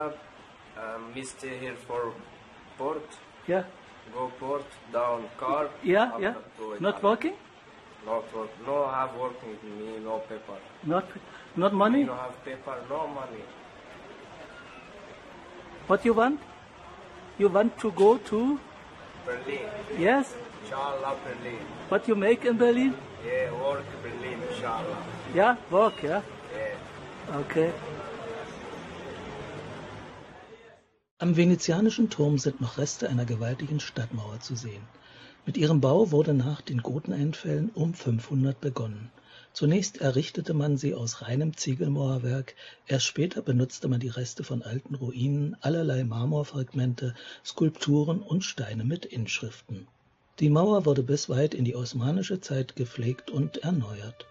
We stay here for port. Yeah, Go port, down car. yeah, after yeah. to Not Italy. working? Not work. No have working with me, no paper. Not money? No have paper, no money. What you want? You want to go to? Berlin. Yes. Inshallah, Berlin. What you make in Berlin? Yeah, work Berlin, inshallah. Yeah, work, yeah. Yeah. Okay. Am venezianischen Turm sind noch Reste einer gewaltigen Stadtmauer zu sehen. Mit ihrem Bau wurde nach den Goteneinfällen um 500 begonnen. Zunächst errichtete man sie aus reinem Ziegelmauerwerk, erst später benutzte man die Reste von alten Ruinen, allerlei Marmorfragmente, Skulpturen und Steine mit Inschriften. Die Mauer wurde bis weit in die osmanische Zeit gepflegt und erneuert.